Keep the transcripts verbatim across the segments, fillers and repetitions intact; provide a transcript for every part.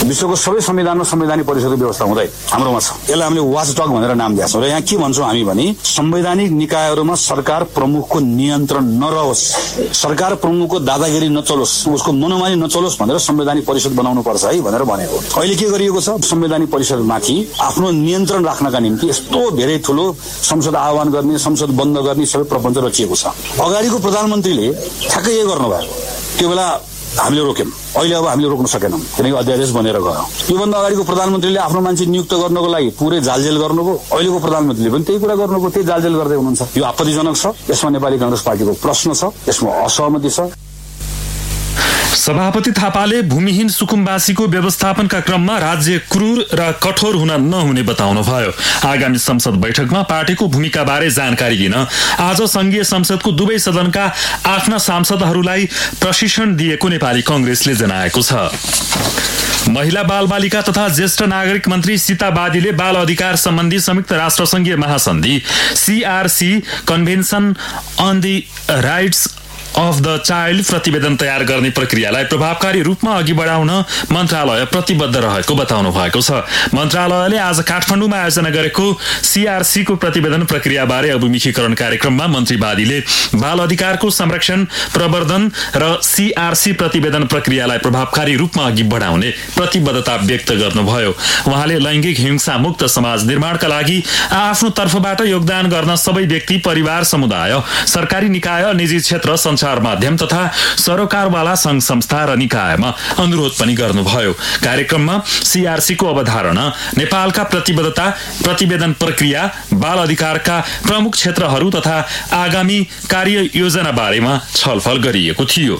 विश्वको सबै संविधानमा संवैधानिक परिषदको व्यवस्था हुँदै हाम्रोमा छ। यसलाई हामीले वाचडग भनेर नाम दिएको छौँ र यहाँ के भन्छौँ हामी भने संवैधानिक निकायहरूमा सरकार प्रमुखको नियन्त्रण नरहोस्, सरकार प्रमुखको दादागिरी नचलोस्, उसको मनोमानी नचलोस् भनेर संवैधानिक परिषद बनाउनु पर्छ है भनेर भनेको। अहिले के गरिएको छ, संवैधानिक परिषदमाथि आफ्नो नियन्त्रण राख्नका निम्ति यस्तो धेरै ठुलो संसद आह्वान गर्ने, संसद बन्द गर्ने सबै प्रपञ्च रचिएको छ। अगाडिको प्रधानमन्त्रीले ठ्याक्कै यही गर्नुभयो। त्यो बेला हामीले रोक्यौँ, अहिले अब हामीले रोक्न सकेनौँ किनकि अध्यादेश बनेर गयो। योभन्दा अगाडिको प्रधानमन्त्रीले आफ्नो मान्छे नियुक्त गर्नको लागि पुरै जालजेल गर्नुभयो, अहिलेको प्रधानमन्त्रीले पनि त्यही कुरा गर्नुभयो, त्यही जालजेल गर्दै हुनुहुन्छ। यो आपत्तिजनक छ। यसमा नेपाली कांग्रेस पार्टीको प्रश्न छ, यसमा असहमति छ। सभापति थापाले भूमिहीन सुकुम्बासीको व्यवस्थापनका क्रममा राज्य क्रूर र कठोर हुन नहुने बताउनु भयो। आगामी संसद बैठकमा पार्टीको भूमिकाबारे जानकारी दिन आज संघीय संसदको दुवै सदनका आफ्ना सांसदहरूलाई प्रशिक्षण दिएको नेपाली कांग्रेसले जनाएको छ। महिला बालबालिका तथा ज्येष्ठ नागरिक मन्त्री सीता बादीले बाल अधिकार सम्बन्धी संयुक्त राष्ट्रसङ्घीय महासन्धि CRC convention on the rights of the child प्रतिवेदन तयार गर्ने प्रक्रियालाई प्रभावकारी रूपमा अघि बढाउन मन्त्रालय प्रतिबद्ध रहेको बताउनु भएको छ। मन्त्रालयले आज काठमाडौँमा आयोजना गरेको सीआरसीको प्रतिवेदन प्रक्रियाबारे अभिमुखीकरण कार्यक्रममा मन्त्री बादीले बाल अधिकारको संरक्षण, प्रवर्धन र सीआरसी प्रतिवेदन प्रक्रियालाई प्रभावकारी रूपमा अघि बढाउने प्रतिबद्धता व्यक्त गर्नुभयो। उहाँले लैंगिक हिंसा मुक्त समाज निर्माणका लागि आफ्नो तर्फबाट योगदान गर्न सबै व्यक्ति, परिवार, समुदाय, सरकारी निकाय, निजी क्षेत्र, सञ्चार माध्यम तथा सरोकारवाला संघ संस्था र निकायमा अनुरोध पनि गर्नुभयो। कार्यक्रममा सीआरसीको अवधारणा, नेपालका प्रतिबद्धता, प्रतिवेदन प्रक्रिया, बाल अधिकारका प्रमुख क्षेत्रहरू तथा आगामी कार्य योजना बारेमा छलफल गरिएको थियो।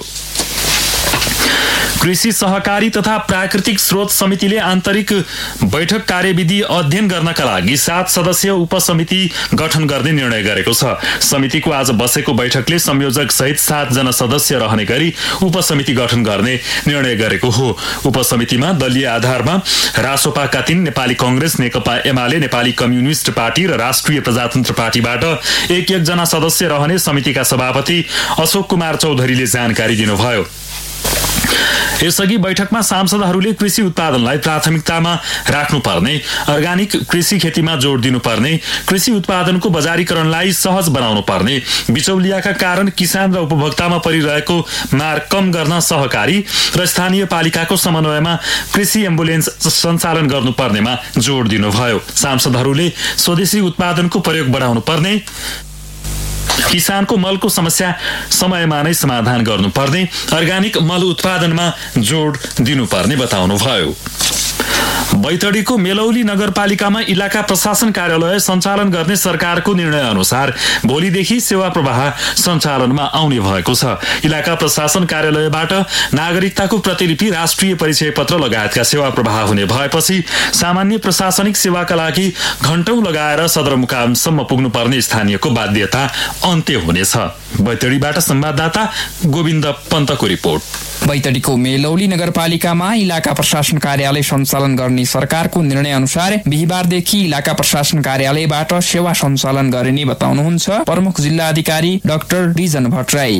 कृषि सहकारी तथा प्राकृतिक स्रोत समितिले आन्तरिक बैठक कार्यविधि अध्ययन गर्नका लागि सात सदस्यीय उपसमिति गठन गर्ने निर्णय गरेको छ। समितिको आज बसेको बैठकले संयोजक सहित सात जना सदस्य रहने गरी उपसमिति गठन गर्ने निर्णय गरेको हो। उपसमितिमा दलीय आधारमा रासोपाका तीन, नेपाली कांग्रेस, नेकपा एमाले, नेपाली कम्युनिस्ट पार्टी र राष्ट्रिय प्रजातन्त्र पार्टीबाट एक एक जना सदस्य रहने समितिका सभापति अशोक कुमार चौधरीले जानकारी दिनुभयो। यसअघि बैठकमा सांसदहरूले कृषि उत्पादनलाई प्राथमिकतामा राख्नुपर्ने, अर्गानिक कृषि खेतीमा जोड दिनुपर्ने, कृषि उत्पादनको बजारीकरणलाई सहज बनाउनु पर्ने, बिचौलियाका कारण किसान र उपभोक्तामा परिरहेको मार कम गर्न सहकारी र स्थानीय पालिकाको समन्वयमा कृषि एम्बुलेन्स सञ्चालन गर्नुपर्नेमा जोड दिनुभयो। सांसदहरूले स्वदेशी उत्पादनको प्रयोग बढाउनु पर्ने, किसानको मलको समस्या समयमा नै समाधान गर्नुपर्ने, अर्गानिक मल उत्पादनमा जोड दिनुपर्ने बताउनुभयो। बैतडीको मेलौली नगरपालिकामा इलाका प्रशासन कार्यालय सञ्चालन गर्ने सरकारको निर्णय अनुसार भोलिदेखि सेवा प्रवाह सञ्चालनमा आउने भएको छ। इलाका प्रशासन कार्यालयबाट नागरिकताको प्रतिलिपि, राष्ट्रिय परिचय पत्र लगायतका सेवा प्रवाह हुने भएपछि सामान्य प्रशासनिक सेवाका लागि घण्टौं लगाएर सदरमुकामसम्म पुग्नुपर्ने स्थानीयको बाध्यता अन्त्य हुनेछ। बैतडीबाट संवाददाता गोविन्द पन्तको रिपोर्ट। बैतडीको मेलौली नगरपालिकामा इलाका प्रशासन कार्यालय सञ्चालन गर्ने सरकारको निर्णय अनुसार बिहिबारदेखि इलाका प्रशासन कार्यालयबाट सेवा सञ्चालन गरिने बताउनुहुन्छ प्रमुख जिल्ला अधिकारी डाक्टर रिजन भट्टराई।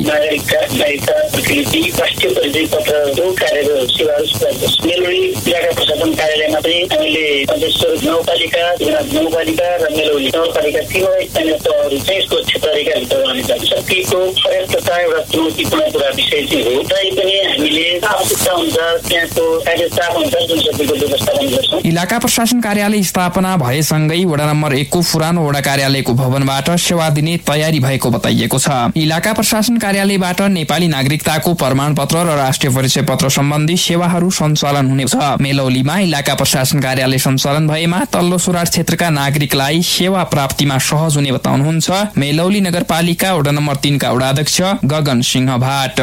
इलाका प्रशासन कार्यालयमा पनि हामीले नगरपालिका नगरपालिका र मेलौली नगरपालिका तीनवटा स्थानीय तहहरू चाहिँ यसको क्षेत्ररेखाभित्र रहने छ। शक्तिको पर्याप्तता एउटा चुनौतीपूर्ण कुरा विषय चाहिँ हो। तै पनि हामीले आवश्यकता हुन्छ त्यहाँको कार्यस्टाफ हुन्छ जुन शक्तिको व्यवस्थापन गर्छौँ। इलाका प्रशासन कार्यालय स्थापना भएसँगै वडा नम्बर एक को पुरानो वडा कार्यालयको भवनबाट सेवा दिने तयारी भएको बताइएको छ। इलाका प्रशासन कार्यालयबाट नेपाली नागरिकताको प्रमाणपत्र र राष्ट्रिय परिचय पत्र सम्बन्धी सेवाहरू सञ्चालन हुनेछ। मेलौलीमा इलाका प्रशासन कार्यालय सञ्चालन भएमा तल्लो सुराट क्षेत्रका नागरिकलाई सेवा प्राप्तिमा सहज हुने बताउनुहुन्छ मेलौली नगरपालिका वडा नम्बर तीन का वडा अध्यक्ष गगन सिंह भाट।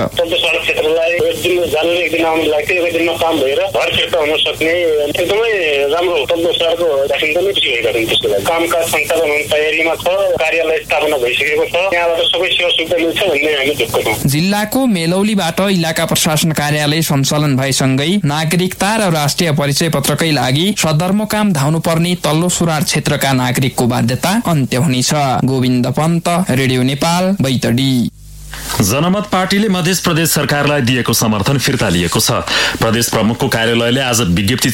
काम भएर हर क्षेत्र हुन सक्ने एकदमै राम्रो तल्लो स्तरको दाखिल कामकाज सञ्चालन हुने तयारीमा छ। कार्यालय स्थापना भइसकेको छ। त्यहाँबाट सबै सेवा सुविधा मिल्छ भन्ने हामी ढुक्क छौँ। जिल्लाको मेलौलीबाट इलाका प्रशासन कार्यालय सञ्चालन भएसँगै नागरिकता र राष्ट्रिय परिचय पत्रकै लागि सदरमुकाम धाउनुपर्ने तल्लो सुराट क्षेत्रका नागरिकको बाध्यता अन्त्य हुनेछ। गोविन्द पन्त, रेडियो नेपाल, बैतडी। जनमत पार्टीले मध्य प्रदेश सरकारलाई दिएको समर्थन फिर्ता लिएको छ। प्रदेश प्रमुखको कार्यालयले आज विज्ञप्ति